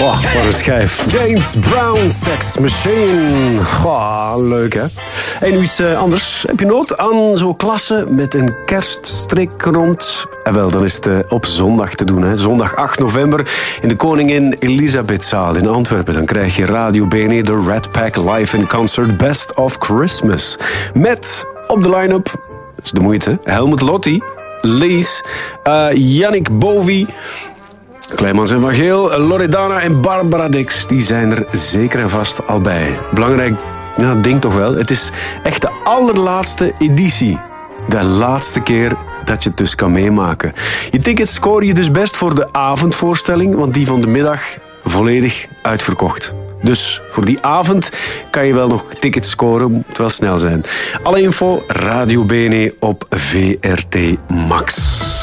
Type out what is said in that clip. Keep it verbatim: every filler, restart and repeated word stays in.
Goh, wat een schijf. James Brown, Sex Machine. Goh, leuk hè. En nu iets uh, anders. Heb je nood aan zo'n klasse met een kerststrik rond? En wel, dan is het uh, op zondag te doen. Hè. Zondag acht november in de Koningin Elisabethzaal in Antwerpen. Dan krijg je Radio B N E, de Red Pack Live in Concert Best of Christmas. Met op de line-up, dat is de moeite, Helmut Lotti, Lees, uh, Yannick Bovi, Kleimans en Van Geel, Loredana en Barbara Dix. Die zijn er zeker en vast al bij. Belangrijk ja, ding toch wel. Het is echt de allerlaatste editie. De laatste keer dat je het dus kan meemaken. Je tickets scoor je dus best voor de avondvoorstelling, want die van de middag volledig uitverkocht. Dus voor die avond kan je wel nog tickets scoren, moet wel snel zijn. Alle info, Radio B N E op V R T Max.